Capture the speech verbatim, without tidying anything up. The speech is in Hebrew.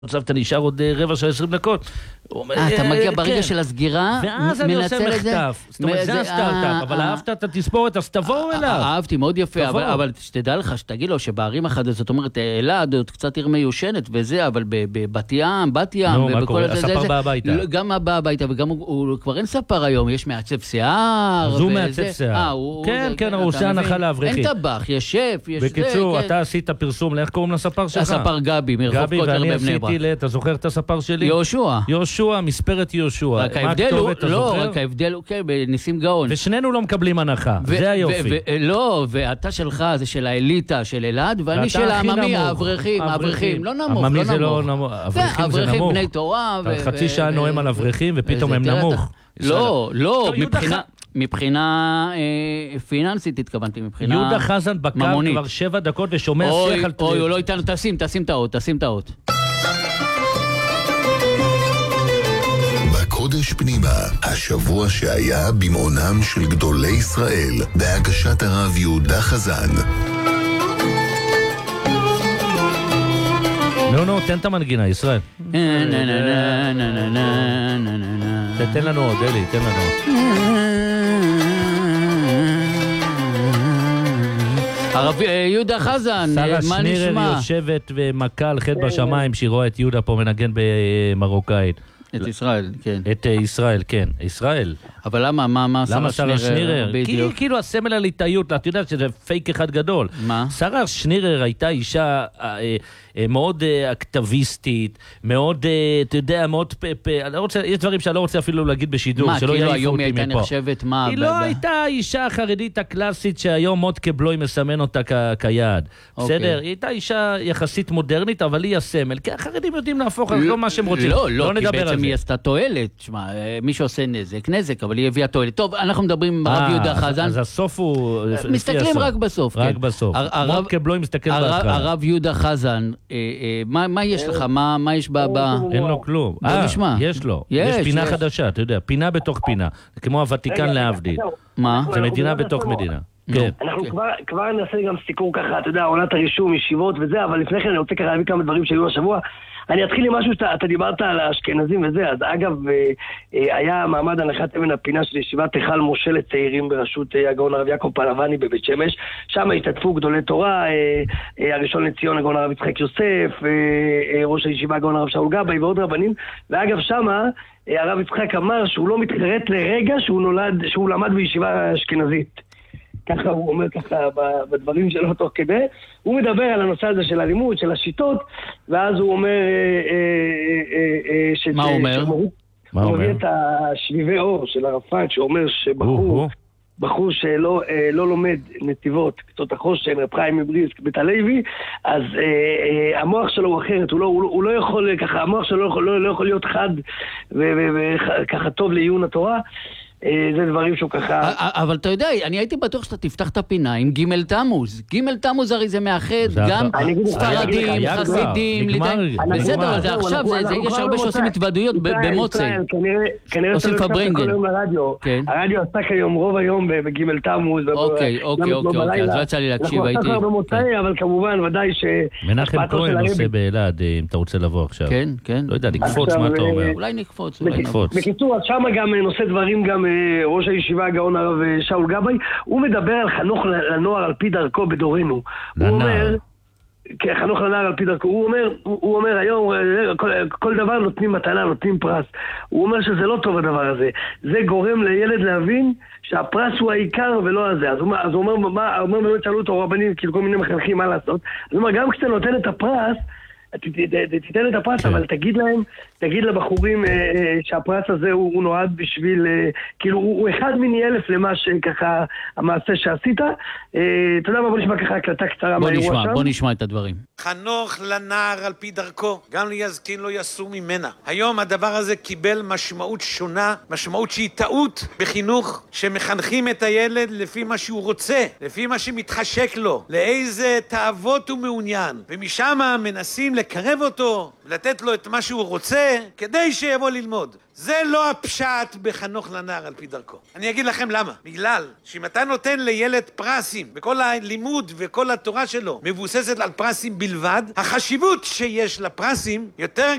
עכשיו אתה נשאר עוד רבע של עשרים דקות. אה, אתה מגיע ברגע של הסגירה, ואז אני עושה מחטף. זאת אומרת, זה הסטארט-אפ, אבל אהבת את התספורת, אז תבואו אליו. אהבתי, מאוד יפה, אבל שתדע לך, שתגיד לו שבערים החדשות, זאת אומרת, אלעד עוד קצת עיר מיושנת וזה, אבל בבת ים, בת ים, נו, מה קורה? הספר בא הביתה. גם בא הביתה, וגם הוא כבר אין ספר היום, יש מעצב שיער. אז הוא מעצב שיער. כן, כן, הוא עושה הנחה לאברכים. אין טבח, יש שף, יש זה. בקיצור, אתה עשית פרסום, איך קוראים לספר שלך? הספר גבי, מרחוב קוטלר בבני ברק. אתה זוכר את הספר שלי? יהושע. יהושע, מספרת יהושע. רק ההבדל הוא, לא, רק ההבדל הוא, כן, בניסים גאון. ושנינו לא מקבלים הנחה, זה היופי. לא, ואתה שלך זה של האליטה, של אלעד, ואני של העממי, האברכים, האברכים, לא נמוך, עממי זה לא נמוך, אברכים זה נמוך. אברכים בני תורה. חצי שעה נואם על אברכים, ופתאום הם נמוך. לא, לא, מבחינה... מבחינה אה, פיננסית התכוונתי, מבחינה יהודה חזן בקר ממונית. כבר שבע דקות ושומע שיח על... אוי, אוי, לא איתנו, תשים, תשים את האות, תשים את האות. בקודש פנימה, השבוע שהיה במעונם של גדולי ישראל, בהגשת הרב יהודה חזן. נו, נו, תן את המנגינה, ישראל. תן לנו עוד, אלי, תן לנו. הרב יהודה חזן, מה נשמע? שרה שנירר יושבת ומכה על חטא בשמיים, שהיא רואה את יהודה פה מנגן במרוקאית. את ישראל, כן. את ישראל, כן. ישראל. אבל למה, מה, מה למה שרה שנירר? כי כאילו הסמל הליטאיות, אתה יודע שזה פייק אחד גדול. מה? שרה שנירר הייתה אישה מאוד אקטיביסטית, מאוד, אתה יודע, מאוד פפה, יש דברים שאני לא רוצה אפילו להגיד בשידור, מה, כאילו היום היא הייתה נחשבת מה? היא לא הייתה אישה החרדית הקלאסית שהיום מות כבלוי מסמן אותה כיעד. בסדר? היא הייתה אישה יחסית מודרנית, אבל היא הסמל, כי החרדים יודעים להפוך על כל מה שהם רוצים. לא, לא, כי בעצם היא עשתה תועלת. תשמע, מי שעושה נזק, נזק, אבל היא הביאה תועלת. טוב, אנחנו מדברים עם הרב יהודה חזן. אז הסוף הוא... מסתכלים רק בסוף. רק בסוף. מות כבלוי מסתכל בהתחלה. הרב יהודה חזן, מה יש לך? מה יש ב... אין לו כלום. בוא נשמע. יש לו. יש פינה חדשה, אתה יודע, פינה בתוך פינה. זה כמו הוותיקן להבדיל. מה? זה מדינה בתוך מדינה. אנחנו כבר נעשה גם סיקור ככה, אתה יודע, עונת הרישום, ישיבות וזה, אבל לפני כן אני רוצה ככה להביא כמה דברים שהיו השבוע. אני אתחיל עם משהו שאתה דיברת על האשכנזים וזה, אז אגב, היה מעמד הנחת אבן הפינה של ישיבת היכל משה לצעירים בראשות הגאון הרב יעקב פלבני בבית שמש, שם השתתפו גדולי תורה, הראשון לציון הגאון הרב יצחק יוסף, ראש הישיבה הגאון הרב שאול גבאי ועוד רבנים, ואגב שמה הרב יצחק אמר שהוא לא מתחרט לרגע שהוא נולד, שהוא למד בישיבה אשכנזית. ככה הוא אומר ככה בדברים שלו תוך כדי, הוא מדבר על הנושא הזה של הלימוד, של השיטות, ואז הוא אומר... מה הוא אומר? מה הוא אומר? הוא מביא את השביבי אור של הרפ"ק, שאומר שבחור בחור שלא לא לומד נתיבות, קצות החושן, רב חיים מבריסק, בית הלוי, אז המוח שלו הוא אחרת, הוא לא יכול ככה, המוח שלו לא יכול להיות חד וככה טוב לעיון התורה, זה דברים שהוא ככה... אבל אתה יודע, אני הייתי בטוח שאתה תפתח את הפינה עם ג' תמוז. ג' תמוז הרי זה מאחד גם ספרדים, חסידים, בסדר, זה עכשיו, יש הרבה שעושים התוודויות במוצאי. עושים פברנגל. הרדיו עסק היום, רוב היום בג' תמוז. אוקיי, אוקיי, אוקיי, אז לא יצא לי להקשיב, הייתי... אנחנו עסק במוצאי, אבל כמובן, ודאי ש... מנחם כהן עושה באלעד, אם אתה רוצה לבוא עכשיו. כן, כן. לא יודע, נקפוץ, מה אתה אומר? אולי נקפוץ, אולי נקפוץ. בקיצור, אז שמה גם נושא דברים גם ראש הישיבה הגאון הרב שאול גבאי, הוא מדבר על חנוך לנוער על פי דרכו בדורנו. הוא אומר, חנוך לנוער על פי דרכו, הוא אומר, הוא אומר היום, כל, כל דבר נותנים מתנה, נותנים פרס. הוא אומר שזה לא טוב הדבר הזה. זה גורם לילד להבין שהפרס הוא העיקר ולא הזה. אז הוא, אז הוא אומר, מה, הוא אומר, באמת שאלו אותו רבנים, כאילו כל מיני מחנכים מה לעשות. אז הוא אומר, גם כשאתה נותן את הפרס, תיתן את הפרס, אבל תגיד להם, תגיד לבחורים שהפרס הזה הוא נועד בשביל, כאילו הוא אחד מיני אלף למה שככה המעשה שעשית. אתה יודע מה, בוא נשמע ככה הקלטה קצרה מהאירוע שם. בוא נשמע את הדברים. חנוך לנער על פי דרכו, גם ליזקין לא יסור ממנה. היום הדבר הזה קיבל משמעות שונה, משמעות שהיא טעות בחינוך, שמחנכים את הילד לפי מה שהוא רוצה, לפי מה שמתחשק לו, לאיזה תאוות הוא מעוניין, ומשם מנסים לקרב אותו לתת לו את מה שהוא רוצה, כדי שיבוא ללמוד. זה לא הפשט בחנוך לנער על פי דרכו. אני אגיד לכם למה. בגלל שאם אתה נותן לילד פרסים, וכל הלימוד וכל התורה שלו מבוססת על פרסים בלבד, החשיבות שיש לפרסים יותר